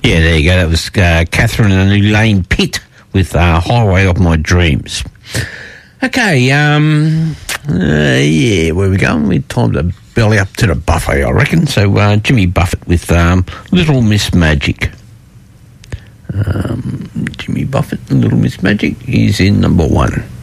Yeah, there you go. That was Catherine and Elaine Pitt with Highway of My Dreams. Okay, yeah, where we going? We time to belly up to the buffet, I reckon. So Jimmy Buffett with Little Miss Magic. Jimmy Buffett and Little Miss Magic is in number 1.